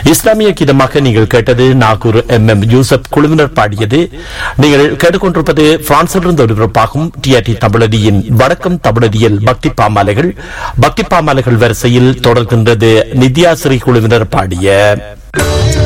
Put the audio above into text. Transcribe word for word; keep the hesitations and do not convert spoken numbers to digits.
இஸ்லாமிய கீதமாக நீங்கள் கேட்டது நாகூர் எம் எம் யூசப் குழுவினர் பாடியது. நீங்கள் கேட்டுக்கொண்டிருப்பது பிரான்சிலிருந்து ஒலிபரப்பாகும் டிஆர்டி தமிழடியின் வடக்கம் தமிழடியில் பக்தி பாமாலைகள். பக்தி பாமாலைகள் வரிசையில் தொடர்கின்றது நித்யாஸ்ரீ குழுவினர் பாடிய